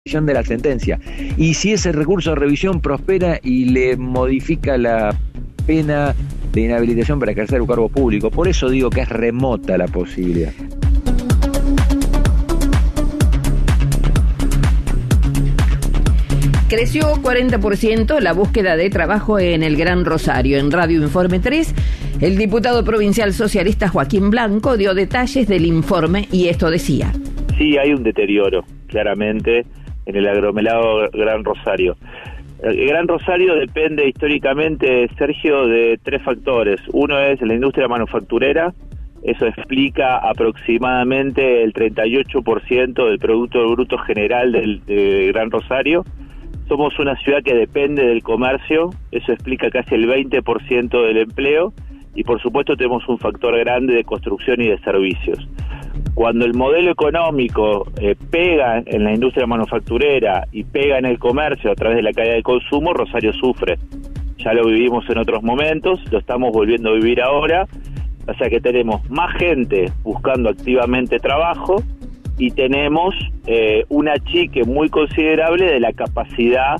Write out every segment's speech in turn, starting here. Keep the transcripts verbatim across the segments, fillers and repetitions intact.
de la sentencia. Y si ese recurso de revisión prospera y le modifica la pena de inhabilitación para ejercer un cargo público, por eso digo que es remota la posibilidad. Creció cuarenta por ciento la búsqueda de trabajo en el Gran Rosario. En Radio Informe tres, el diputado provincial socialista Joaquín Blanco dio detalles del informe y esto decía. Sí, hay un deterioro, claramente, en el aglomerado Gran Rosario. El Gran Rosario depende históricamente, Sergio, de tres factores. Uno es la industria manufacturera, eso explica aproximadamente el treinta y ocho por ciento del Producto Bruto General del de Gran Rosario. Somos una ciudad que depende del comercio, eso explica casi el veinte por ciento del empleo, y por supuesto tenemos un factor grande de construcción y de servicios. Cuando el modelo económico eh, pega en la industria manufacturera y pega en el comercio a través de la caída de consumo, Rosario sufre. Ya lo vivimos en otros momentos, lo estamos volviendo a vivir ahora, o sea que tenemos más gente buscando activamente trabajo y tenemos eh, un achique muy considerable de la capacidad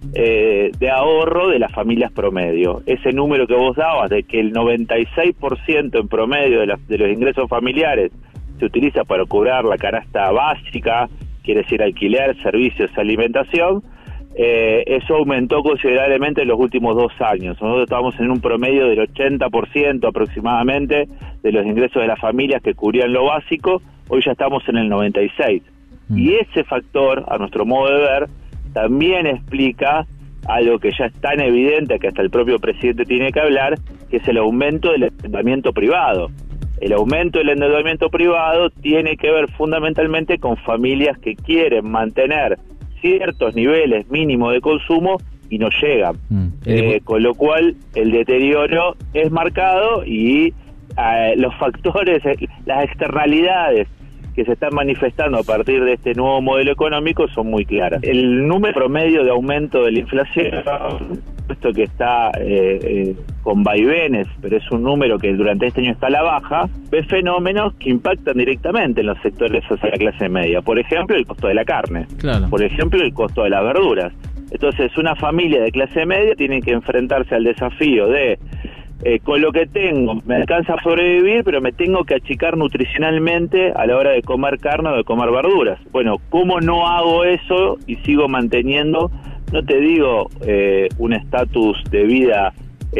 eh, de ahorro de las familias promedio. Ese número que vos dabas de que el noventa y seis por ciento en promedio de, la, de los ingresos familiares se utiliza para cobrar la canasta básica, quiere decir alquiler, servicios, alimentación, eh, eso aumentó considerablemente en los últimos dos años. Nosotros estábamos en un promedio del ochenta por ciento aproximadamente de los ingresos de las familias que cubrían lo básico, hoy ya estamos en el noventa y seis. Mm. Y ese factor, a nuestro modo de ver, también explica algo que ya es tan evidente que hasta el propio presidente tiene que hablar, que es el aumento del endeudamiento privado. El aumento del endeudamiento privado tiene que ver fundamentalmente con familias que quieren mantener ciertos niveles mínimos de consumo y no llegan. Mm. Eh, con lo cual el deterioro es marcado y eh, los factores, las externalidades que se están manifestando a partir de este nuevo modelo económico son muy claras. El número promedio de aumento de la inflación, esto que está eh, eh, con vaivenes, pero es un número que durante este año está a la baja, ve fenómenos que impactan directamente en los sectores de la clase media. Por ejemplo, el costo de la carne. Claro. Por ejemplo, el costo de las verduras. Entonces, una familia de clase media tiene que enfrentarse al desafío de Eh, con lo que tengo, me alcanza a sobrevivir, pero me tengo que achicar nutricionalmente a la hora de comer carne o de comer verduras. Bueno, ¿cómo no hago eso y sigo manteniendo, no te digo eh, un estatus de vida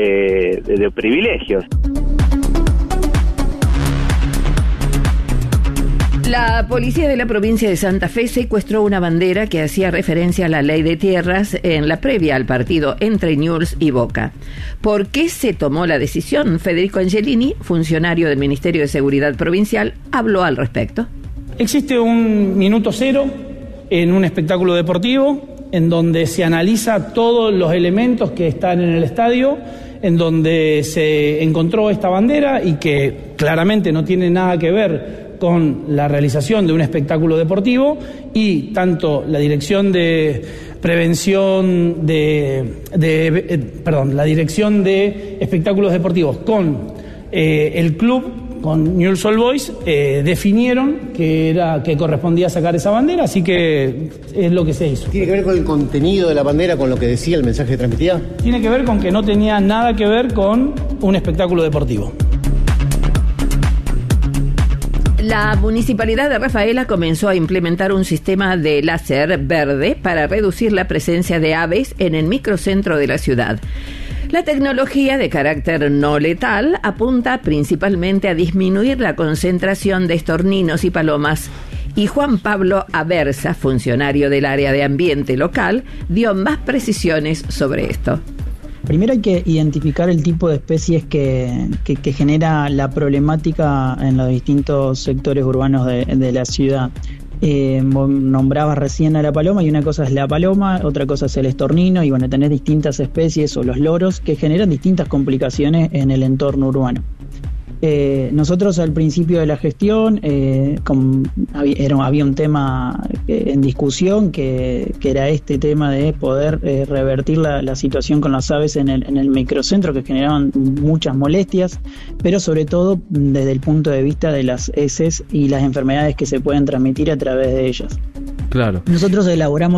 eh, de, de privilegios? La policía de la provincia de Santa Fe secuestró una bandera que hacía referencia a la ley de tierras en la previa al partido entre Newell's y Boca. ¿Por qué se tomó la decisión? Federico Angelini, funcionario del Ministerio de Seguridad Provincial, habló al respecto. Existe un minuto cero en un espectáculo deportivo en donde se analiza todos los elementos que están en el estadio, en donde se encontró esta bandera y que claramente no tiene nada que ver con la realización de un espectáculo deportivo, y tanto la Dirección de Prevención de, de eh, perdón, la Dirección de Espectáculos Deportivos con eh, el club, con Newell's Old Boys, eh, definieron que era que correspondía sacar esa bandera, así que es lo que se hizo. ¿Tiene que ver con el contenido de la bandera, con lo que decía el mensaje que transmitía? Tiene que ver con que no tenía nada que ver con un espectáculo deportivo. La Municipalidad de Rafaela comenzó a implementar un sistema de láser verde para reducir la presencia de aves en el microcentro de la ciudad. La tecnología de carácter no letal apunta principalmente a disminuir la concentración de estorninos y palomas. Y Juan Pablo Aversa, funcionario del área de ambiente local, dio más precisiones sobre esto. Primero hay que identificar el tipo de especies que, que, que genera la problemática en los distintos sectores urbanos de, de la ciudad. Eh, nombrabas recién a la paloma, y una cosa es la paloma, otra cosa es el estornino, y bueno, tenés distintas especies o los loros que generan distintas complicaciones en el entorno urbano. Eh, nosotros al principio de la gestión eh, con, había, era, había un tema eh, en discusión que, que era este tema de poder eh, revertir la, la situación con las aves en el, en el microcentro, que generaban muchas molestias, pero sobre todo desde el punto de vista de las heces y las enfermedades que se pueden transmitir a través de ellas. Claro. Nosotros elaboramos